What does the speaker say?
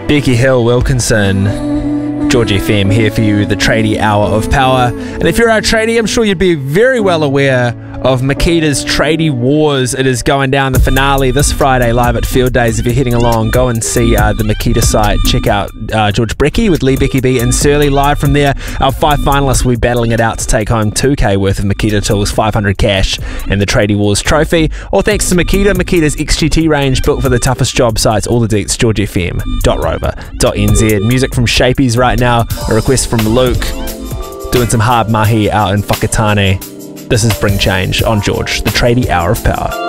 Becky Hill Wilkinson, George FM here for you, the Tradie Hour of Power. And if you're our tradie, I'm sure you'd be very well aware of Makita's Tradie Wars. It is going down, the finale this Friday live at Field Days. If you're heading along, go and see the Makita site. Check out George Brecky with Lee Becky B and Surly live from there. Our 5 finalists will be battling it out to take home $2,000 worth of Makita tools, 500 cash, and the Tradie Wars trophy. All thanks to Makita, Makita's XGT range built for the toughest job sites. All the deets, georgefm.rover.nz. Music from Shapies right now. A request from Luke doing some hard mahi out in Whakatane. This is Bring Change on George, the Tradie Hour of Power.